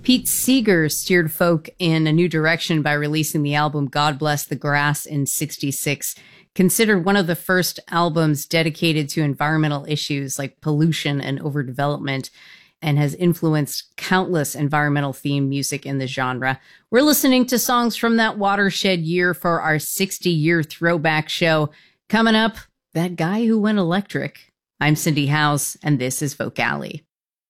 Pete Seeger steered folk in a new direction by releasing the album God Bless the Grass in '66, considered one of the first albums dedicated to environmental issues like pollution and overdevelopment, and has influenced countless environmental themed music in the genre. We're listening to songs from that watershed year for our 60-year throwback show. Coming up, that guy who went electric. I'm Cindy Howes, and this is Folk Alley.